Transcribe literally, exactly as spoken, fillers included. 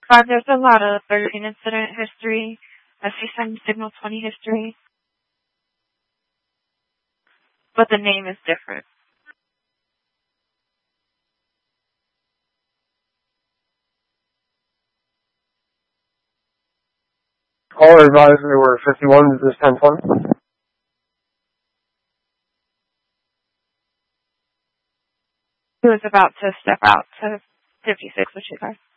Uh, there's a lot of thirteen incident history. I see some Signal twenty history. But the name is different. Caller advisory were fifty-one, this ten twenty. He was about to step out to fifty-six with you guys.